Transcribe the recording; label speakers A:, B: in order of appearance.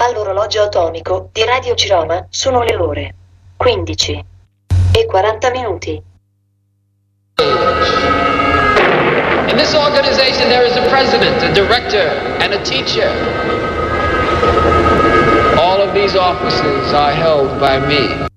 A: All'orologio atomico di Radio Ciroma sono le ore 15:40.
B: In this organization there is a president, a director, and a teacher. All of these offices are held by me.